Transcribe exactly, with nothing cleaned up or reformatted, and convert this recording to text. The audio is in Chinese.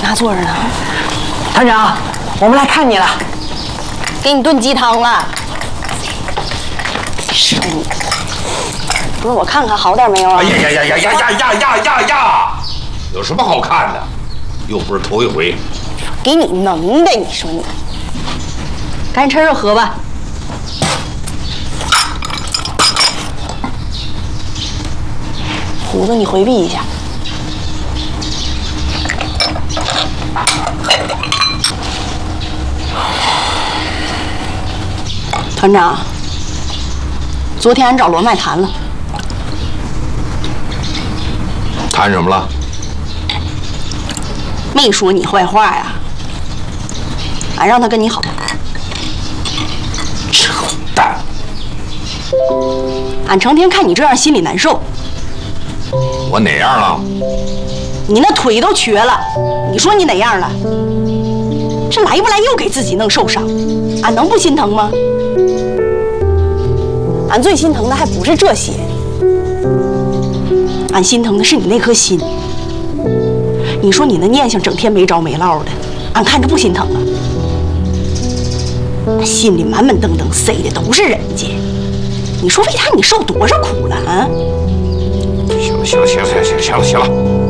哪坐着呢？ 团长，我们来看你了， 给你炖鸡汤了。是你，不是我看看好点没有啊？ 哎呀呀呀呀呀呀呀呀呀呀！有什么好看的？又不是头一回。 给你能的，你说你，赶紧趁热喝吧。胡子，你回避一下。团长，昨天俺找罗麦谈了， 谈什么了？ 没说你坏话呀，俺让他跟你好。 扯淡！ 俺成天看你这样，心里难受。 我哪样了？ 你那腿都瘸了，你说你哪样了？这来不来又给自己弄受伤，俺能不心疼吗？俺最心疼的还不是这些，俺心疼的是你那颗心。你说你那念想整天没着没落的，俺看着不心疼啊？俺心里满满登登塞的都是人家，你说为他你受多少苦了啊？ 行了行了行了行了行了行了。